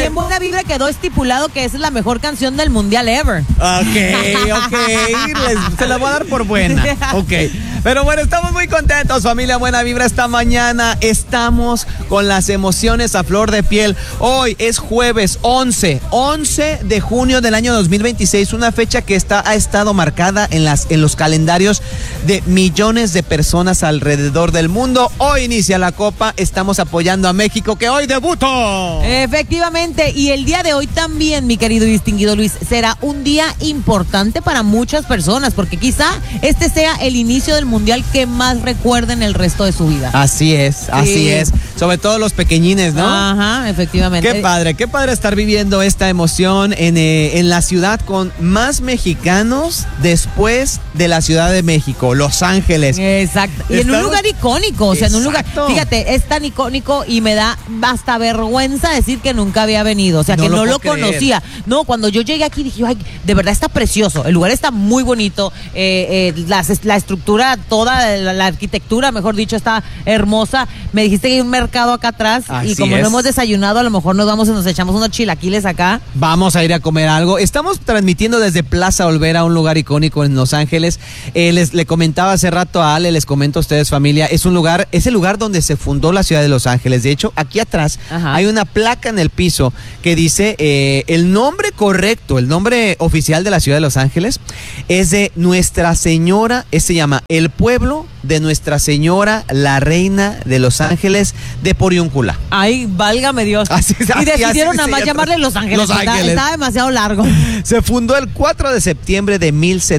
En Buena Vibra quedó estipulado que esa es la mejor canción del mundial ever. Ok. Se la voy a dar por buena. Ok. Pero bueno, estamos muy contentos, familia Buena Vibra. Esta mañana estamos con las emociones a flor de piel. Hoy es jueves 11 de junio del año 2026, una fecha que ha estado marcada en los calendarios de millones de personas alrededor del mundo. Hoy inicia la Copa, estamos apoyando a México, que hoy debutó. Efectivamente, y el día de hoy también, mi querido y distinguido Luis, será un día importante para muchas personas, porque quizá este sea el inicio del mundial que más recuerden el resto de su vida. Así es. Sobre todo los pequeñines, ¿no? Ajá, efectivamente. Qué padre estar viviendo esta emoción en la ciudad con más mexicanos después de la Ciudad de México, Los Ángeles. Exacto. Y en un lugar icónico, o sea, en un lugar, fíjate, es tan icónico y me da hasta vergüenza decir que nunca había venido, o sea, que no lo conocía. No, cuando yo llegué aquí dije, ay, de verdad está precioso, el lugar está muy bonito, la estructura, toda la arquitectura, mejor dicho, está hermosa. Me dijiste que hay un mercado acá atrás. Así y como no hemos desayunado, a lo mejor nos vamos y nos echamos unos chilaquiles acá. Vamos a ir a comer algo. Estamos transmitiendo desde Plaza Olvera, un lugar icónico en Los Ángeles. Le comentaba hace rato a Ale, les comento a ustedes, familia, es el lugar donde se fundó la ciudad de Los Ángeles. De hecho, aquí atrás hay una placa en el piso que dice el nombre correcto, el nombre oficial de la ciudad de Los Ángeles es de Nuestra Señora, se llama El Pueblo de Nuestra Señora, la Reina de Los Ángeles de Porciúncula. Ay, válgame Dios. Y decidieron nada más llamarle Los Ángeles. Estaba demasiado largo. Se fundó el 4 de septiembre de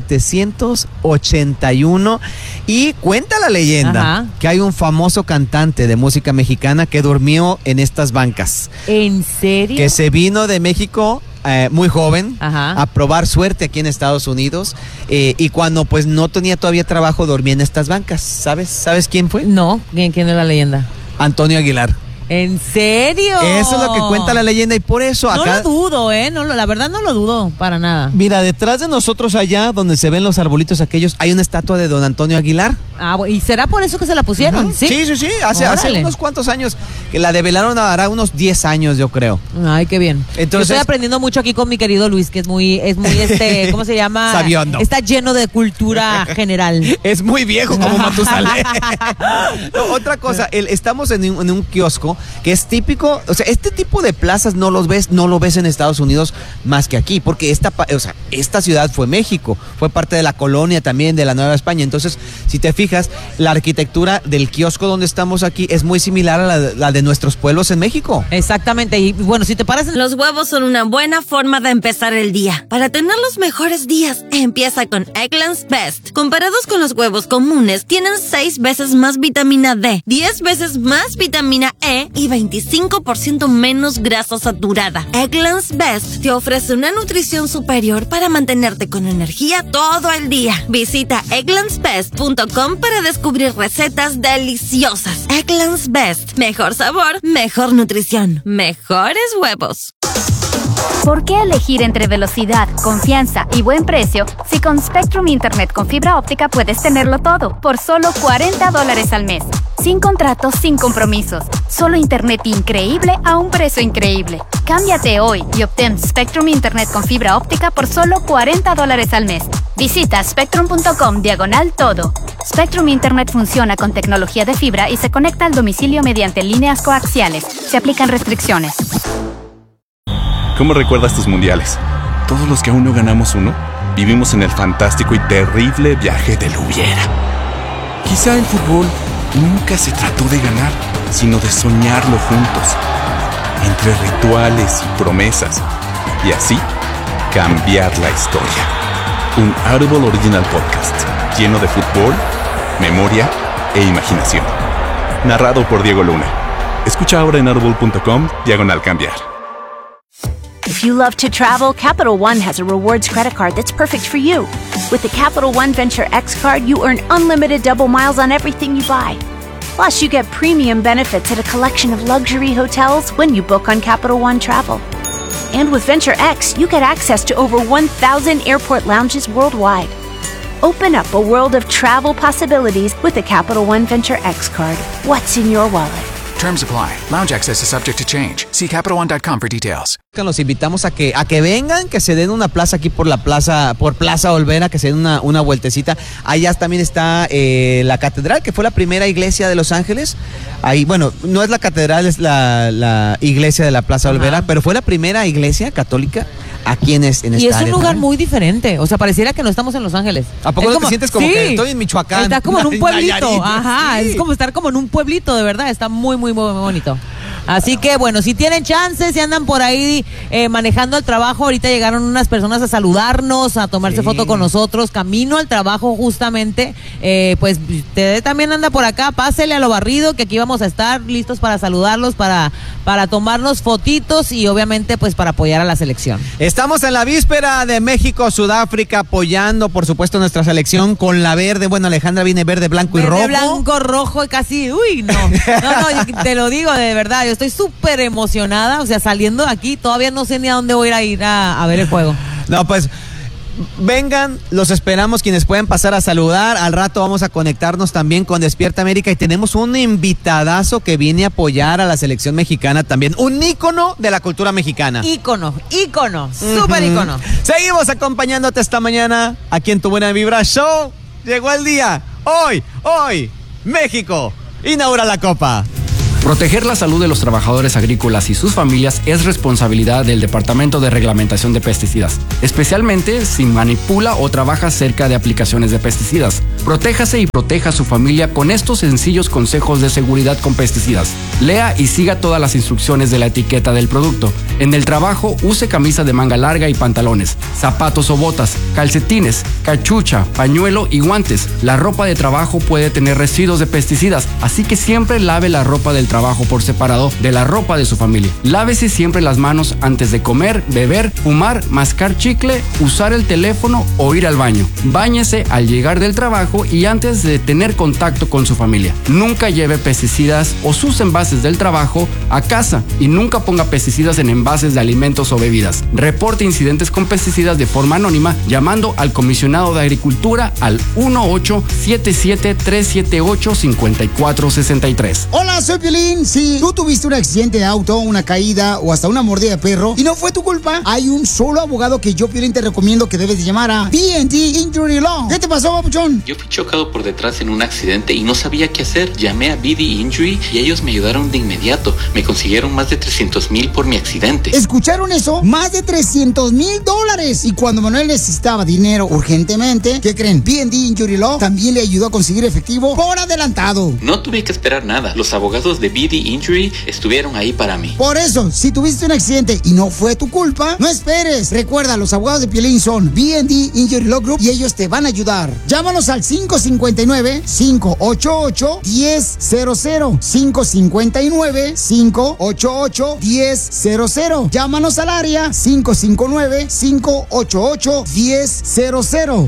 1781 y cuenta la leyenda que hay un famoso cantante de música mexicana que durmió en estas bancas. ¿En serio? Que se vino de México muy joven a probar suerte aquí en Estados Unidos y cuando pues no tenía todavía trabajo dormía en estas bancas. ¿Sabes quién fue? No, ¿quién es la leyenda? Antonio Aguilar. ¿En serio? Eso es lo que cuenta la leyenda y por eso acá... No lo dudo, la verdad no lo dudo para nada. Mira, detrás de nosotros allá, donde se ven los arbolitos aquellos, hay una estatua de don Antonio Aguilar. Ah, ¿y será por eso que se la pusieron? Sí. Hace unos cuantos años, que la develaron, hará unos 10 años, yo creo. Ay, qué bien. Entonces, yo estoy aprendiendo mucho aquí con mi querido Luis, que es muy ¿cómo se llama? Sabiondo. Está lleno de cultura general. Es muy viejo como Matusalén. Otra cosa, estamos en un kiosco que es típico, o sea, este tipo de plazas no lo ves en Estados Unidos más que aquí, porque esta ciudad fue México, fue parte de la colonia también de la Nueva España. Entonces, si te fijas, la arquitectura del kiosco donde estamos aquí es muy similar a la de nuestros pueblos en México. Exactamente, y bueno, si te paras... Los huevos son una buena forma de empezar el día. Para tener los mejores días, empieza con Eggland's Best. Comparados con los huevos comunes, tienen 6 veces más vitamina D, 10 veces más vitamina E y 25% menos grasa saturada. Eggland's Best te ofrece una nutrición superior para mantenerte con energía todo el día. Visita egglandsbest.com para descubrir recetas deliciosas. Eggland's Best. Mejor sabor, mejor nutrición, mejores huevos. ¿Por qué elegir entre velocidad, confianza y buen precio si con Spectrum Internet con fibra óptica puedes tenerlo todo por solo $40 al mes? Sin contratos, sin compromisos. Solo internet increíble a un precio increíble. Cámbiate hoy y obtén Spectrum Internet con fibra óptica por solo $40 al mes. Visita spectrum.com/todo. Spectrum Internet funciona con tecnología de fibra y se conecta al domicilio mediante líneas coaxiales. Se aplican restricciones. ¿Cómo recuerdas tus mundiales? Todos los que aún no ganamos uno, vivimos en el fantástico y terrible viaje del hubiera. Quizá el fútbol nunca se trató de ganar, sino de soñarlo juntos, entre rituales y promesas, y así cambiar la historia. Un Audible Original Podcast, lleno de fútbol, memoria e imaginación. Narrado por Diego Luna. Escucha ahora en audible.com/cambiar. If you love to travel, Capital One has a rewards credit card that's perfect for you. With the Capital One Venture X card, you earn unlimited double miles on everything you buy. Plus, you get premium benefits at a collection of luxury hotels when you book on Capital One Travel. And with Venture X, you get access to over 1,000 airport lounges worldwide. Open up a world of travel possibilities with the Capital One Venture X card. What's in your wallet? Terms apply. Lounge access is subject to change. See CapitalOne.com for details. Los invitamos a que vengan, que se den una plaza aquí por Plaza Olvera, que se den una vueltecita. Allá también está la catedral, que fue la primera iglesia de Los Ángeles. Ahí, bueno, no es la catedral, es la iglesia de la Plaza Olvera, pero fue la primera iglesia católica aquí en esta área. Y es un lugar muy diferente, o sea, pareciera que no estamos en Los Ángeles. ¿A poco te sientes como que estoy en Michoacán? Está como en un pueblito, sí. Es como estar como en un pueblito, de verdad, está muy, muy, muy bonito. Así que bueno, si tienen chances, si andan por ahí manejando al trabajo, ahorita llegaron unas personas a saludarnos, a tomarse foto con nosotros, camino al trabajo justamente, pues usted también anda por acá, pásele a lo barrido, que aquí vamos a estar listos para saludarlos, para tomarnos fotitos y obviamente pues para apoyar a la selección. Estamos en la víspera de México-Sudáfrica apoyando por supuesto nuestra selección con la verde, bueno, Alejandra viene verde, blanco y rojo. Blanco, rojo y casi, no, te lo digo de verdad, yo estoy súper emocionada, o sea, saliendo de aquí, todavía no sé ni a dónde voy a ir a ver el juego. No, pues, vengan, los esperamos, quienes pueden pasar a saludar. Al rato vamos a conectarnos también con Despierta América y tenemos un invitadazo que viene a apoyar a la selección mexicana también, un ícono de la cultura mexicana. Ícono, súper ícono. Seguimos acompañándote esta mañana aquí en Tu Buena Vibra Show. Llegó el día, hoy, México inaugura la Copa. Proteger la salud de los trabajadores agrícolas y sus familias es responsabilidad del Departamento de Reglamentación de Pesticidas, especialmente si manipula o trabaja cerca de aplicaciones de pesticidas. Protéjase y proteja a su familia con estos sencillos consejos de seguridad con pesticidas. Lea y siga todas las instrucciones de la etiqueta del producto. En el trabajo, use camisa de manga larga y pantalones, zapatos o botas, calcetines, cachucha, pañuelo y guantes. La ropa de trabajo puede tener residuos de pesticidas, así que siempre lave la ropa del trabajo por separado de la ropa de su familia. Lávese siempre las manos antes de comer, beber, fumar, mascar chicle, usar el teléfono o ir al baño. Báñese al llegar del trabajo y antes de tener contacto con su familia. Nunca lleve pesticidas o sus envases del trabajo a casa y nunca ponga pesticidas en envases de alimentos o bebidas. Reporte incidentes con pesticidas de forma anónima llamando al comisionado de Agricultura al 1877-378-5463. Hola, soy Piolín. Si tú tuviste un accidente de auto, una caída o hasta una mordida de perro y no fue tu culpa, hay un solo abogado que yo, Piolín, te recomiendo que debes de llamar a B&D Injury Law. ¿Qué te pasó, papuchón? Yo fui chocado por detrás en un accidente y no sabía qué hacer. Llamé a B&D Injury y ellos me ayudaron de inmediato. Me consiguieron más de $300,000 por mi accidente. ¿Escucharon eso? Más de $300,000. Y cuando Manuel necesitaba dinero urgentemente, ¿qué creen? B&D Injury Law también le ayudó a conseguir efectivo por adelantado. No tuve que esperar nada. Los abogados de B&D Injury estuvieron ahí para mí. Por eso, si tuviste un accidente y no fue tu culpa, no esperes. Recuerda, los abogados de Piolín son B&D Injury Law Group y ellos te van a ayudar. Llámanos al 559-588-1000. 559-588-1000. Llámanos al área 559-588-1000.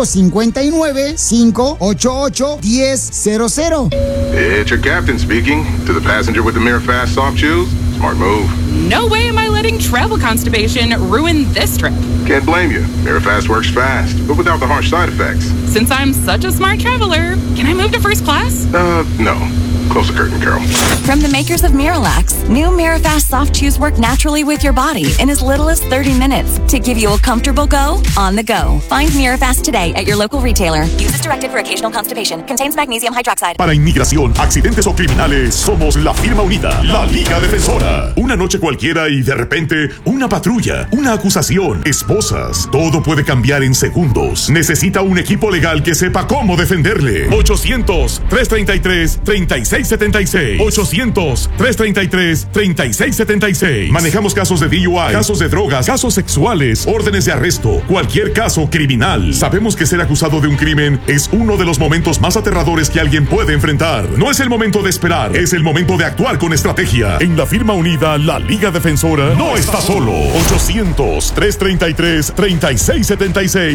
559-588-1000. It's your captain speaking. To the passenger with the Mirafast soft chews, smart move. No way am I letting travel constipation ruin this trip. Can't blame you. Mirafast works fast, but without the harsh side effects. Since I'm such a smart traveler, can I move to first class? No. Close the curtain, Carol. From the makers of Miralax, new Mirafast soft chews work naturally with your body in as little as 30 minutes to give you a comfortable go on the go. Find Mirafast today at your local retailer. Use as directed for occasional constipation. Contains magnesium hydroxide. Para inmigración, accidentes o criminales, somos la firma unida, la Liga Defensora. Una noche cualquiera y de repente, una patrulla, una acusación, esposas. Todo puede cambiar en segundos. Necesita un equipo legal que sepa cómo defenderle. 800-333-3676. 800-333-3676. Manejamos casos de DUI, casos de drogas, casos sexuales, órdenes de arresto, cualquier caso criminal. Sabemos que ser acusado de un crimen es uno de los momentos más aterradores que alguien puede enfrentar. No es el momento de esperar, es el momento de actuar con estrategia. En la firma unida, la Liga Defensora no está solo. 800-333-3676.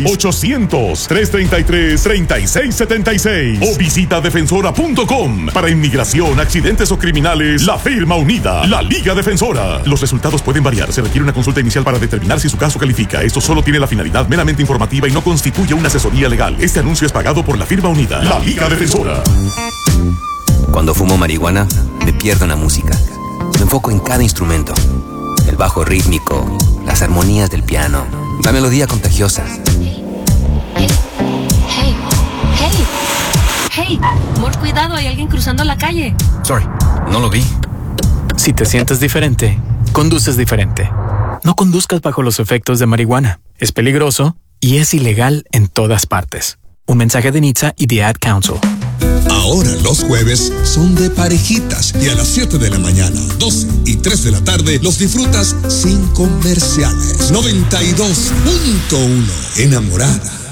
800-333-3676. O visita defensora.com. Para inmigración, accidentes o criminales, la firma unida, la Liga Defensora. Los resultados pueden variar. Se requiere una consulta inicial para determinar si su caso califica. Esto solo tiene la finalidad meramente informativa y no constituye una asesoría legal. Este anuncio es pagado por la firma unida, la Liga Defensora. Cuando fumo marihuana, me pierdo en la música. Me enfoco en cada instrumento. El bajo rítmico, las armonías del piano, la melodía contagiosa. Hey, amor, cuidado, hay alguien cruzando la calle. Sorry, no lo vi. Si te sientes diferente, conduces diferente. No conduzcas bajo los efectos de marihuana. Es peligroso y es ilegal en todas partes. Un mensaje de NHTSA y The Ad Council. Ahora los jueves son de parejitas y a las 7 de la mañana, 12 y 3 de la tarde los disfrutas sin comerciales. 92.1 Enamorada.